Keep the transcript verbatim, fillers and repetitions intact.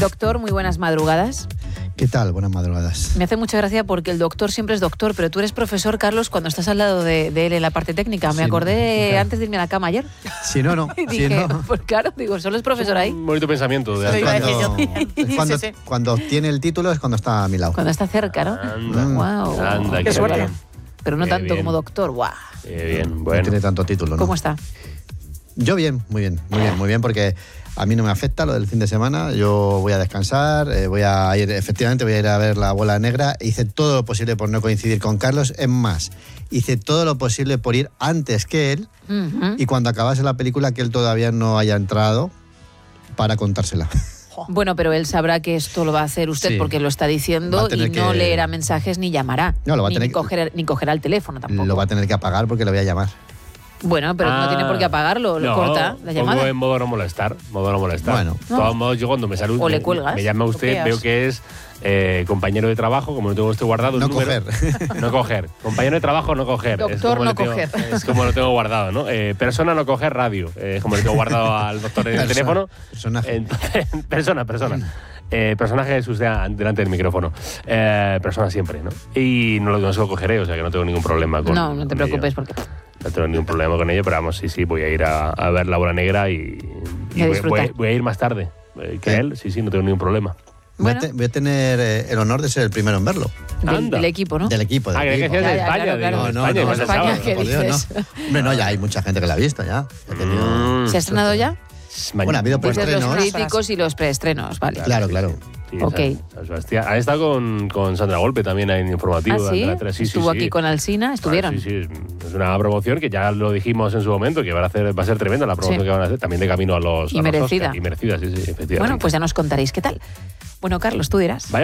Doctor, muy buenas madrugadas. ¿Qué tal? Buenas madrugadas. Me hace mucha gracia porque el doctor siempre es doctor, pero tú eres profesor, Carlos, cuando estás al lado de, de él en la parte técnica. Me Sí, acordé claro. antes de irme a la cama ayer. Si no, no. Y Si dije, no. pues claro, digo, solo es profesor ahí. Un bonito pensamiento. De Es iba a decir cuando, yo. es cuando, Sí, sí. cuando obtiene el título es cuando está a mi lado. Cuando está cerca, ¿no? Anda, Wow. anda, Qué qué suerte. bien. Pero no Qué tanto bien. como doctor. Guau. Qué bien, No bueno. tiene tanto título, ¿no? ¿Cómo está? Yo bien, muy bien, muy bien, muy bien, porque a mí no me afecta lo del fin de semana. Yo voy a descansar, eh, voy a ir, efectivamente voy a ir a ver La Bola Negra. Hice todo lo posible por no coincidir con Carlos. Es más, hice todo lo posible por ir antes que él Ujú. y cuando acabase la película que él todavía no haya entrado para contársela. Bueno, pero él sabrá que esto lo va a hacer usted Sí. porque lo está Va diciendo a y tener no que- leerá mensajes ni llamará. No, lo va a ni, tener ni que- coger, ni cogerá el teléfono tampoco. Lo va a tener que apagar porque le voy a llamar. Bueno, pero no Ah, tiene por qué apagarlo, lo no, corta la llamada. Pongo en modo no molestar. Modo no molestar. Bueno. De todos modos, yo cuando me saludo. O le me- cuelgas. Me llama usted, Copias. veo que es eh, compañero de trabajo, como no tengo esto guardado. No un número- coger. No coger. Compañero de trabajo, no coger. Es Doctor, como no lo tengo- coger. Es como lo tengo guardado, ¿no? Eh, persona, no coger, radio. Eh, es como lo tengo guardado al doctor en el Persona, teléfono. personaje. Entonces, persona, persona. Eh, personaje es usted delante del micrófono. Eh, persona siempre, ¿no? Y no lo no se lo cogeré, o sea que no tengo ningún problema con No, no te con preocupes ello. porque... No tengo ningún problema con ello, pero vamos, sí, sí, voy a ir a, a ver La Bola Negra y, y Y a voy, disfrutar. voy- voy a ir más tarde eh, que ¿Eh? él. Sí, sí, no tengo ningún problema. Voy, a Bueno. te- voy a tener eh, el honor de ser el primero en verlo. Del, Anda. del equipo, ¿no? Del equipo, del Ah, que equipo. decías de Ya, ya, España. claro, digo, claro. de No, no, España, no, pues el España, sábado. ¿qué por Dios, dices? no. Hombre, no, ya hay mucha gente que la ha visto ya. He tenido... Mm. ¿Se ha estrenado ya? Bueno, ha habido Dices los preestrenos. críticos y los preestrenos, vale. Claro, claro. Sí, Ok. San- San Sebastián. Han estado con, con Sandra Golpe también en informativo. ¿Ah, sí? de Antena tres. Sí, sí, Estuvo sí. aquí con Alsina, estuvieron. Ah, sí, sí, es una promoción que ya lo dijimos en su momento, que va a, hacer, va a ser tremenda la promoción Sí. que van a hacer, también de camino a los Y a los merecida. Oscar. Y merecida, sí, sí, efectivamente. Bueno, pues ya nos contaréis qué tal. Bueno, Carlos, tú dirás. Vaya